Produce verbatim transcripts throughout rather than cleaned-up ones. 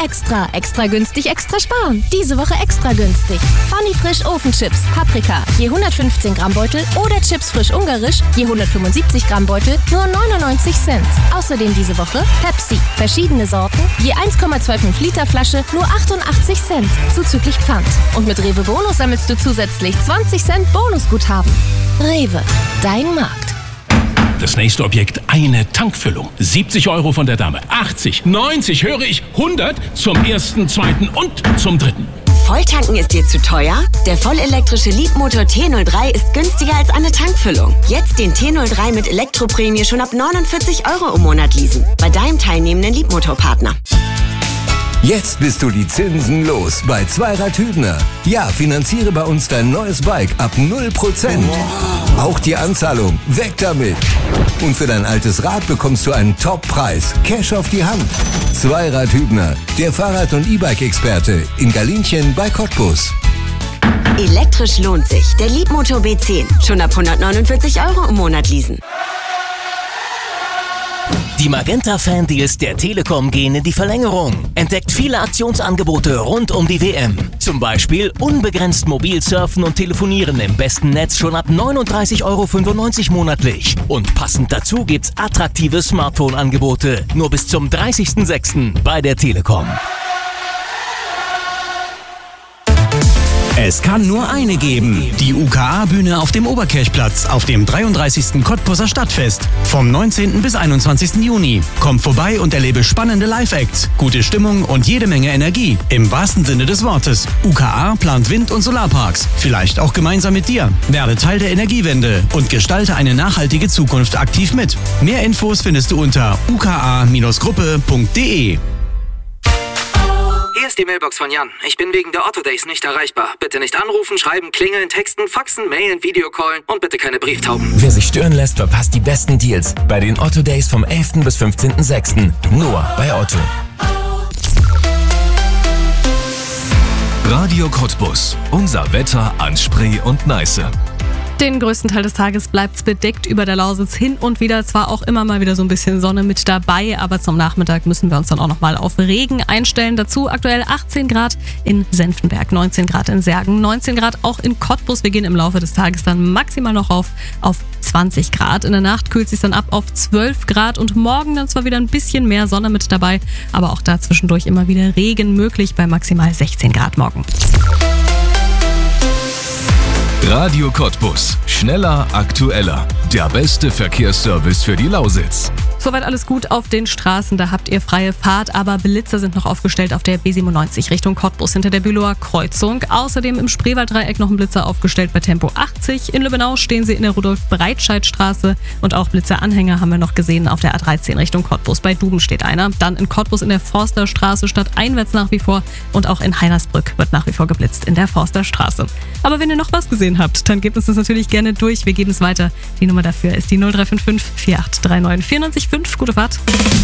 Extra, extra günstig, extra sparen. Diese Woche extra günstig. Funny Frisch Ofenchips, Paprika, je hundertfünfzehn Gramm Beutel oder Chips frisch ungarisch, je hundertfünfundsiebzig Gramm Beutel, nur neunundneunzig Cent. Außerdem diese Woche Pepsi, verschiedene Sorten, je eins Komma fünfundzwanzig Liter Flasche, nur achtundachtzig Cent, zuzüglich Pfand. Und mit Rewe Bonus sammelst du zusätzlich zwanzig Cent Bonusguthaben. Rewe, dein Markt. Das nächste Objekt, eine Tankfüllung. siebzig Euro von der Dame. achtzig, neunzig, höre ich, hundert zum ersten, zweiten und zum dritten. Volltanken ist dir zu teuer? Der vollelektrische Leapmotor T null drei ist günstiger als eine Tankfüllung. Jetzt den T null drei mit Elektroprämie schon ab neunundvierzig Euro im Monat leasen. Bei deinem teilnehmenden Leapmotor-Partner. Jetzt bist du die Zinsen los bei Zweirad Hübner. Ja, finanziere bei uns dein neues Bike ab null Prozent. Auch die Anzahlung, weg damit. Und für dein altes Rad bekommst du einen Top-Preis. Cash auf die Hand. Zweirad Hübner, der Fahrrad- und E-Bike-Experte in Galinchen bei Cottbus. Elektrisch lohnt sich. Der Leapmotor B zehn. Schon ab hundertneunundvierzig Euro im Monat leasen. Die Magenta-Fan-Deals der Telekom gehen in die Verlängerung. Entdeckt viele Aktionsangebote rund um die W M. Zum Beispiel unbegrenzt mobil surfen und telefonieren im besten Netz schon ab neununddreißig Euro fünfundneunzig monatlich. Und passend dazu gibt's attraktive Smartphone-Angebote. Nur bis zum dreißigsten sechsten bei der Telekom. Es kann nur eine geben. Die U K A-Bühne auf dem Oberkirchplatz auf dem dreiunddreißigsten Cottbuser Stadtfest. Vom neunzehnten bis einundzwanzigsten Juni. Komm vorbei und erlebe spannende Live-Acts, gute Stimmung und jede Menge Energie. Im wahrsten Sinne des Wortes. U K A plant Wind- und Solarparks. Vielleicht auch gemeinsam mit dir. Werde Teil der Energiewende und gestalte eine nachhaltige Zukunft aktiv mit. Mehr Infos findest du unter u k a Bindestrich gruppe punkt d e. Hier ist die Mailbox von Jan. Ich bin wegen der Otto Days nicht erreichbar. Bitte nicht anrufen, schreiben, klingeln, texten, faxen, mailen, Videocallen und bitte keine Brieftauben. Wer sich stören lässt, verpasst die besten Deals bei den Otto Days vom elften bis fünfzehnten sechsten Nur bei Otto. Radio Cottbus. Unser Wetter an Spree und Neiße. Den größten Teil des Tages bleibt es bedeckt über der Lausitz hin und wieder. Zwar auch immer mal wieder so ein bisschen Sonne mit dabei, aber zum Nachmittag müssen wir uns dann auch nochmal auf Regen einstellen. Dazu aktuell achtzehn Grad in Senftenberg, neunzehn Grad in Särgen, neunzehn Grad auch in Cottbus. Wir gehen im Laufe des Tages dann maximal noch auf, auf zwanzig Grad. In der Nacht kühlt es sich dann ab auf zwölf Grad und morgen dann zwar wieder ein bisschen mehr Sonne mit dabei, aber auch da zwischendurch immer wieder Regen möglich bei maximal sechzehn Grad morgen. Radio Cottbus. Schneller, aktueller. Der beste Verkehrsservice für die Lausitz. Soweit alles gut auf den Straßen, da habt ihr freie Fahrt, aber Blitzer sind noch aufgestellt auf der B siebenundneunzig Richtung Cottbus hinter der Bülower Kreuzung. Außerdem im Spreewalddreieck noch ein Blitzer aufgestellt bei Tempo achtzig. In Lübbenau stehen sie in der Rudolf-Breitscheid-Straße und auch Blitzeranhänger haben wir noch gesehen auf der A dreizehn Richtung Cottbus. Bei Duben steht einer. Dann in Cottbus in der Forsterstraße stadteinwärts nach wie vor und auch in Heinersbrück wird nach wie vor geblitzt in der Forsterstraße. Aber wenn ihr noch was gesehen habt, dann gebt uns das natürlich gerne durch. Wir geben es weiter. Die Nummer dafür ist die null drei fünf fünf vier acht drei neun vier neun fünf. Gute Fahrt.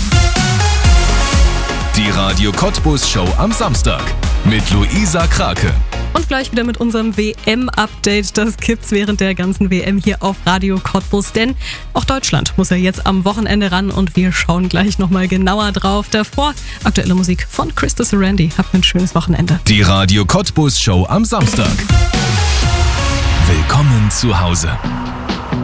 Die Radio Cottbus Show am Samstag mit Luisa Krake. Und gleich wieder mit unserem W M-Update. Das gibt's während der ganzen W M hier auf Radio Cottbus. Denn auch Deutschland muss ja jetzt am Wochenende ran und wir schauen gleich nochmal genauer drauf. Davor aktuelle Musik von Christa Sarandi. Habt ein schönes Wochenende. Die Radio Cottbus Show am Samstag. Willkommen zu Hause.